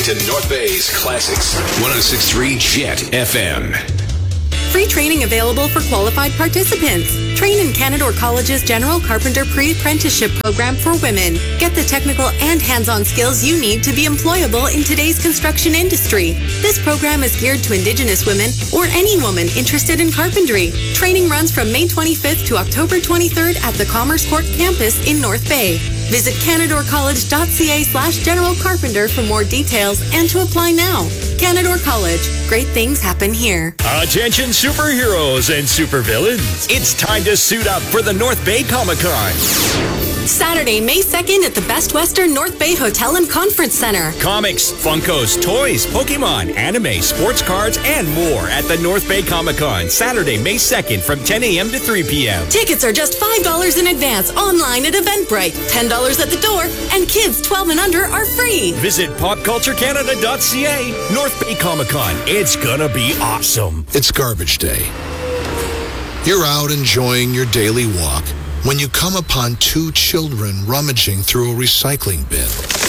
listening to North Bay's Classics. 106.3 Jet FM. Free training available for qualified participants. Train in Canadore College's General Carpenter Pre-Apprenticeship Program for women. Get the technical and hands-on skills you need to be employable in today's construction industry. This program is geared to Indigenous women or any woman interested in carpentry. Training runs from May 25th to October 23rd at the Commerce Court campus in North Bay. Visit canadorecollege.ca/General Carpenter for more details and to apply now. Canadore College. Great things happen here. Attention superheroes and supervillains. It's time to suit up for the North Bay Comic-Con. Saturday, May 2nd at the Best Western North Bay Hotel and Conference Center. Comics, Funkos, toys, Pokemon, anime, sports cards, and more at the North Bay Comic-Con. Saturday, May 2nd from 10 a.m. to 3 p.m. Tickets are just $5 in advance online at Eventbrite, $10 at the door, and kids 12 and under are free. Visit popculturecanada.ca. North Bay Comic-Con. It's gonna be awesome. It's garbage day. You're out enjoying your daily walk when you come upon two children rummaging through a recycling bin.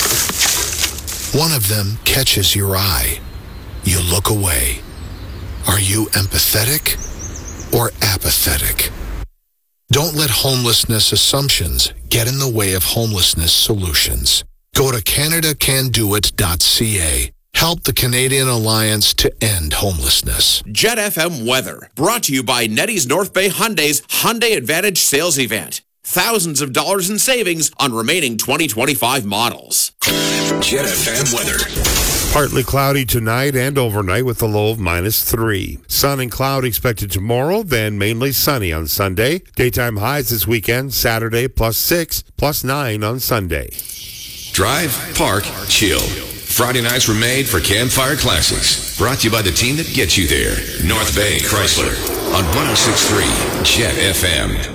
One of them catches your eye. You look away. Are you empathetic or apathetic? Don't let homelessness assumptions get in the way of homelessness solutions. Go to CanadaCanDoIt.ca. Help the Canadian Alliance to end homelessness. Jet FM weather, brought to you by Nettie's North Bay Hyundai's Hyundai Advantage sales event. Thousands of dollars in savings on remaining 2025 models. Jet FM weather. Partly cloudy tonight and overnight with a low of -3. Sun and cloud expected tomorrow, then mainly sunny on Sunday. Daytime highs this weekend, Saturday +6, +9 on Sunday. Drive, park, chill. Friday nights were made for Campfire Classics. Brought to you by the team that gets you there. North Bay Chrysler on 106.3 Jet FM.